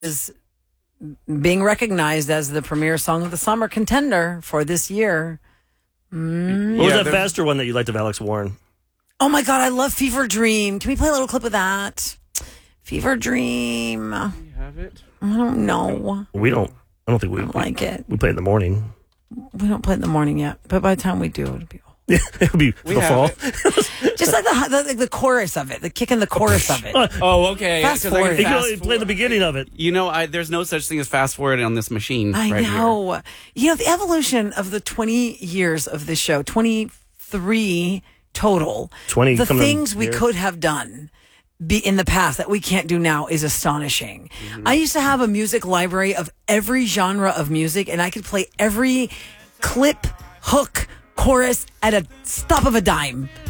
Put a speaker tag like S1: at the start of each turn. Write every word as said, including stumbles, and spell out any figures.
S1: is being recognized as the premier song of the summer contender for this year. Mm.
S2: What was
S3: Yeah,
S2: that faster one that you liked of Alex Warren?
S1: Oh my God, I love Fever Dream. Can we play a little clip of that? Fever Dream. I
S3: You have it?
S1: don't know.
S2: We don't. I don't think we
S1: I don't like it.
S2: We play it in the morning.
S1: We don't play it in the morning yet, but by the time we do, it'll be old.
S2: Yeah, it'll be
S3: We
S2: the
S3: have
S2: fall.
S1: Just like the, the the chorus of it, the kick in the chorus of it.
S3: Oh, okay.
S1: Fast
S3: 'Cause I can
S1: forward.
S2: You can
S3: fast
S2: only play the beginning of it.
S3: You know, I, there's no such thing as fast forward on this machine.
S1: I
S3: right
S1: know.
S3: Here.
S1: You know, the evolution of the twenty years of this show, twenty-three total.
S2: twenty
S1: The
S2: coming
S1: things we
S2: here.
S1: could have done be in the past that we can't do now is astonishing.
S2: Mm-hmm.
S1: I used to have a music library of every genre of music, and I could play every clip, hook, chorus at a stop of a dime.